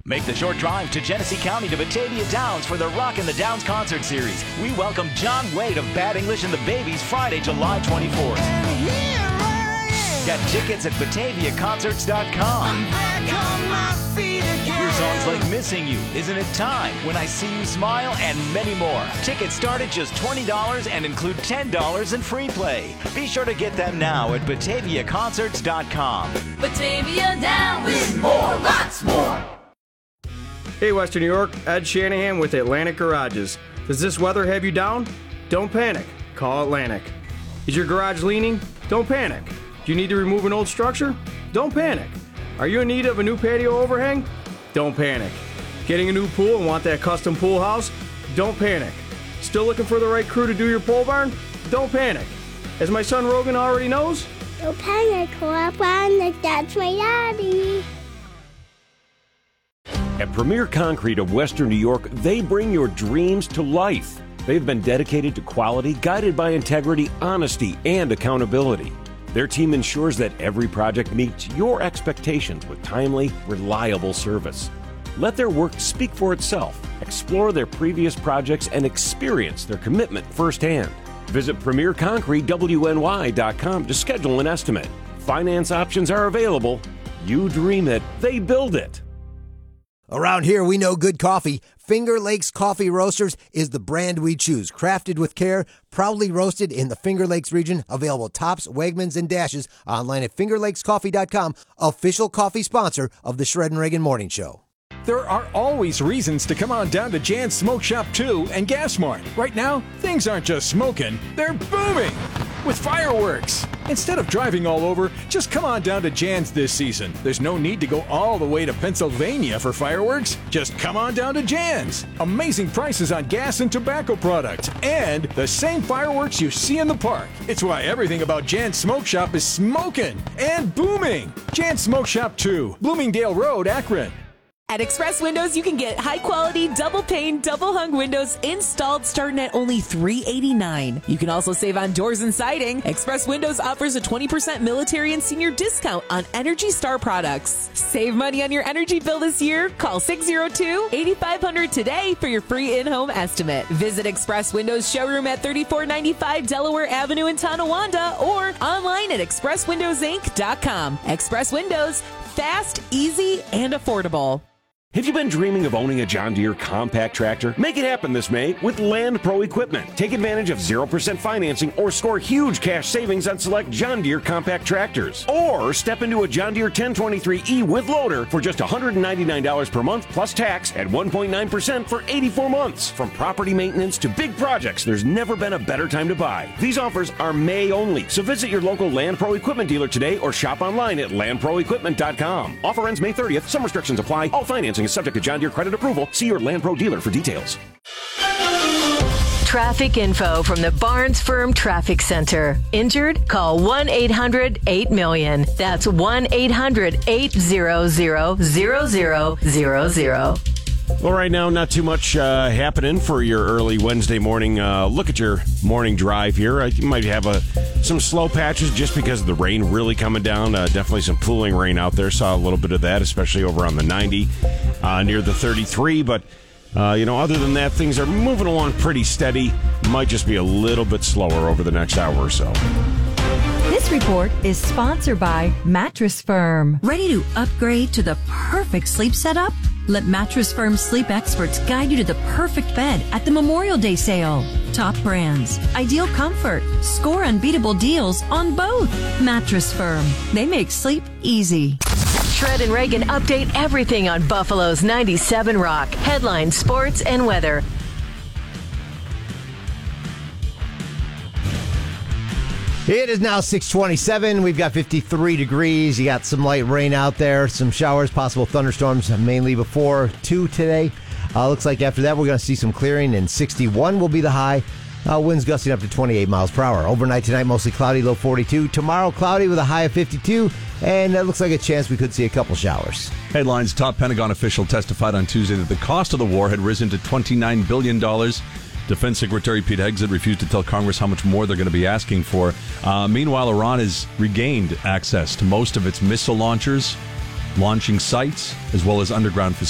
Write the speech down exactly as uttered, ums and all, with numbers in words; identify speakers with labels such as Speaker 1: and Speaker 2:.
Speaker 1: Make the short drive to Genesee County to Batavia Downs for the Rock in the Downs concert series. We welcome John Wade of Bad English and the Babies Friday, July twenty-fourth. Get tickets at batavia concerts dot com. Hear songs like Missing You, Isn't It Time, When I See You Smile, and many more. Tickets start at just twenty dollars and include ten dollars in free play. Be sure to get them now at batavia concerts dot com.
Speaker 2: Batavia Down with more, lots more.
Speaker 3: Hey, Western New York, Ed Shanahan with Atlantic Garages. Does this weather have you down? Don't panic. Call Atlantic. Is your garage leaning? Don't panic. Do you need to remove an old structure? Don't panic. Are you in need of a new patio overhang? Don't panic. Getting a new pool and want that custom pool house? Don't panic. Still looking for the right crew to do your pole barn? Don't panic. As my son Rogan already knows,
Speaker 4: don't panic. Call Atlantic. That's my daddy.
Speaker 5: At Premier Concrete of Western New York, they bring your dreams to life. They've been dedicated to quality, guided by integrity, honesty, and accountability. Their team ensures that every project meets your expectations with timely, reliable service. Let their work speak for itself. Explore their previous projects and experience their commitment firsthand. Visit premier concrete w n y dot com to schedule an estimate. Finance options are available. You dream it, they build it.
Speaker 6: Around here, we know good coffee. Finger Lakes Coffee Roasters is the brand we choose. Crafted with care, proudly roasted in the Finger Lakes region. Available at Tops, Wegmans, and Dashes. Online at finger lakes coffee dot com. Official coffee sponsor of the Shred and Reagan Morning Show.
Speaker 7: There are always reasons to come on down to Jan's Smoke Shop two and Gas Mart. Right now, things aren't just smoking, they're booming with fireworks. Instead of driving all over, just come on down to Jan's this season. There's no need to go all the way to Pennsylvania for fireworks. Just come on down to Jan's. Amazing prices on gas and tobacco products, and the same fireworks you see in the park. It's why everything about Jan's Smoke Shop is smoking and booming. Jan's Smoke Shop two, Bloomingdale Road, Akron.
Speaker 8: At Express Windows, you can get high-quality, double-pane, double-hung windows installed starting at only three hundred eighty-nine dollars. You can also save on doors and siding. Express Windows offers a twenty percent military and senior discount on Energy Star products. Save money on your energy bill this year. Call six oh two, eight five zero zero today for your free in-home estimate. Visit Express Windows showroom at thirty-four ninety-five Delaware Avenue in Tonawanda or online at express windows inc dot com. Express Windows, fast, easy, and affordable.
Speaker 5: Have you been dreaming of owning a John Deere compact tractor? Make it happen this May with Land Pro Equipment. Take advantage of zero percent financing or score huge cash savings on select John Deere compact tractors. Or step into a John Deere ten twenty-three E with loader for just one hundred ninety-nine dollars per month plus tax at one point nine percent for eighty-four months. From property maintenance to big projects, there's never been a better time to buy. These offers are May only, so visit your local Land Pro Equipment dealer today or shop online at land pro equipment dot com. Offer ends May thirtieth. Some restrictions apply. All financing is subject to John Deere credit approval. See your Land Pro dealer for details.
Speaker 9: Traffic info from the Barnes Firm Traffic Center. Injured? Call one eight hundred eight million. That's one eight hundred eight hundred zero zero zero zero.
Speaker 5: Well, right now, not too much uh, happening for your early Wednesday morning. Uh, look at your morning drive here. Uh, you might have a, some slow patches just because of the rain really coming down. Uh, definitely some pooling rain out there. Saw a little bit of that, especially over on the ninety uh, near the thirty-three. But, uh, you know, other than that, things are moving along pretty steady. Might just be a little bit slower over the next hour or so.
Speaker 10: This report is sponsored by Mattress Firm. Ready to upgrade to the perfect sleep setup? Let Mattress Firm sleep experts guide you to the perfect bed at the Memorial Day sale. Top brands, ideal comfort, score unbeatable deals on both. Mattress Firm. They make sleep easy.
Speaker 9: Shred and Reagan update everything on Buffalo's ninety-seven Rock. Headlines, sports, and weather.
Speaker 6: It is now six twenty-seven. We've got fifty-three degrees. You got some light rain out there, some showers, possible thunderstorms, mainly before two today. Uh, looks like after that, we're going to see some clearing, and sixty-one will be the high. Uh, winds gusting up to twenty-eight miles per hour. Overnight tonight, mostly cloudy, low forty-two. Tomorrow, cloudy with a high of fifty-two, and it looks like a chance we could see a couple showers.
Speaker 11: Headlines: top Pentagon official testified on Tuesday that the cost of the war had risen to twenty-nine billion dollars. Defense Secretary Pete Hegseth refused to tell Congress how much more they're going to be asking for. Uh, meanwhile, Iran has regained access to most of its missile launchers, launching sites, as well as underground facilities.